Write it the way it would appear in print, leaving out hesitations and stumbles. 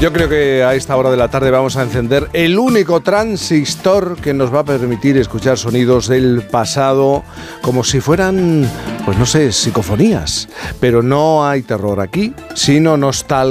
Yo creo que a esta hora de la tarde vamos a encender el único transistor que nos va a permitir escuchar sonidos del pasado como si fueran, pues no sé, psicofonías. Pero no hay terror aquí, sino nostalgia.